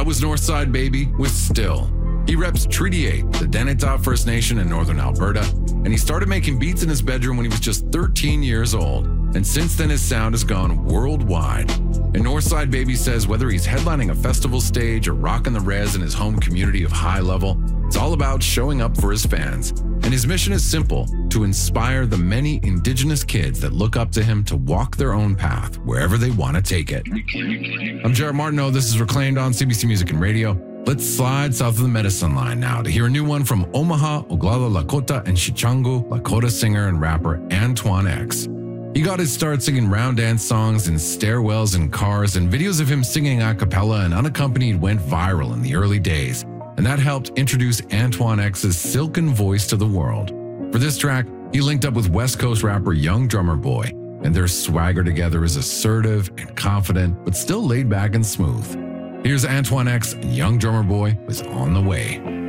That was Northside Baby with Still. He reps Treaty 8, the Denetah First Nation in northern Alberta, and he started making beats in his bedroom when he was just 13 years old. And since then, his sound has gone worldwide. And Northside Baby says whether he's headlining a festival stage or rocking the res in his home community of High Level, it's all about showing up for his fans. And his mission is simple: to inspire the many Indigenous kids that look up to him to walk their own path wherever they want to take it. I'm Jared Martineau. This is Reclaimed on CBC Music and Radio. Let's slide south of the Medicine Line now to hear a new one from Omaha, Oglala Lakota, and Chichangu Lakota singer and rapper Antoine X. He got his start singing round dance songs in stairwells and cars, and videos of him singing a cappella and unaccompanied went viral in the early days. And that helped introduce Antoine X's silken voice to the world. For this track, he linked up with West Coast rapper Young Drummer Boy, and their swagger together is assertive and confident, but still laid back and smooth. Here's Antoine X and Young Drummer Boy with On the Way.